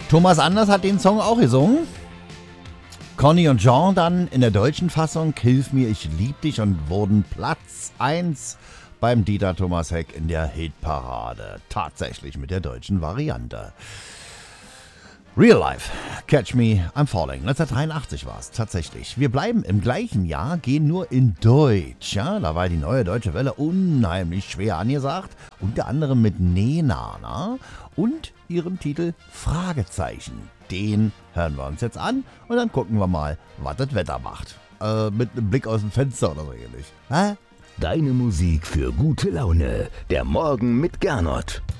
Thomas Anders hat den Song auch gesungen. Conny und Jean dann in der deutschen Fassung Hilf mir, ich lieb dich und wurden Platz 1 beim Dieter Thomas Heck in der Hitparade. Tatsächlich mit der deutschen Variante. Real Life, Catch Me, I'm Falling. 1983 war es tatsächlich. Wir bleiben im gleichen Jahr, gehen nur in Deutsch. Ja, da war die neue Deutsche Welle unheimlich schwer angesagt. Unter anderem mit Nena und ihrem Titel Fragezeichen. Den hören wir uns jetzt an und dann gucken wir mal, was das Wetter macht. Mit einem Blick aus dem Fenster oder so ähnlich. Deine Musik für gute Laune. Der Morgen mit Gernot.